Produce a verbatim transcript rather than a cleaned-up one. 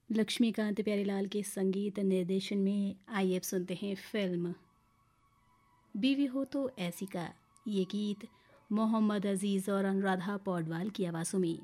लक्ष्मीकांत प्यारेलाल के संगीत निर्देशन में आइए अब सुनते हैं फिल्म बीवी हो तो ऐसी का। ये गीत मोहम्मद अजीज़ और अनुराधा पौडवाल की आवाज़ों में।